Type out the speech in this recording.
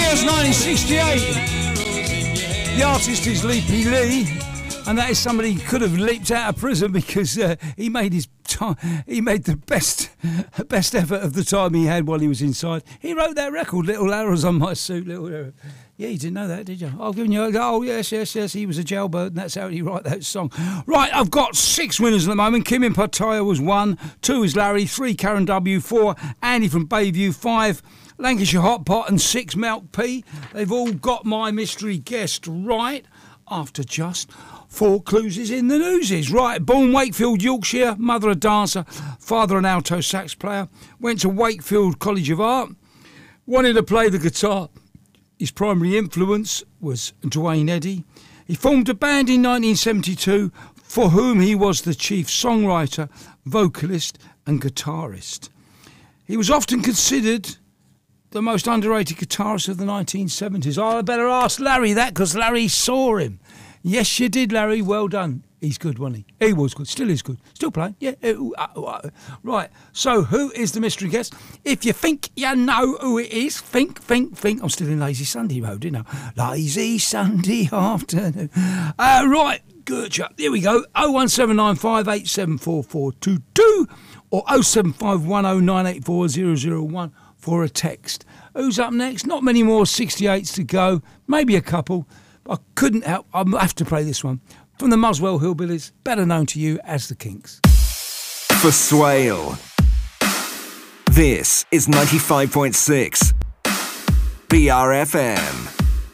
years 1968. The artist is Leapy Lee, and that is somebody who could have leaped out of prison because he made the best effort of the time he had while he was inside. He wrote that record, Little Arrows on My Suit, Little Arrows. Yeah, you didn't know that, did you? I've given you yes, he was a jailbird, and that's how he wrote that song. Right, I've got 6 winners at the moment. Kim in Pattaya was 1, 2 is Larry, 3 Karen W, 4 Andy from Bayview, 5 Lancashire Hot Pot, and 6 Milk P. They've all got my mystery guest right after just 4 clues is in the newses. Right, born Wakefield, Yorkshire, mother a dancer, father an alto sax player, went to Wakefield College of Art, wanted to play the guitar. His primary influence was Duane Eddy. He formed a band in 1972 for whom he was the chief songwriter, vocalist and guitarist. He was often considered the most underrated guitarist of the 1970s. I better ask Larry that because Larry saw him. Yes, you did, Larry. Well done. He's good, wasn't he? He was good. Still is good. Still playing. Yeah. Right. So, who is the mystery guest? If you think you know who it is, think. I'm still in Lazy Sunday mode, you know. Lazy Sunday afternoon. Right. Good. Here we go. 01795874422 or 07510984001 for a text. Who's up next? Not many more 68s to go. Maybe a couple. I couldn't help. I have to play this one. From the Muswell Hillbillies, better known to you as the Kinks. For Swale, this is 95.6 BRFM.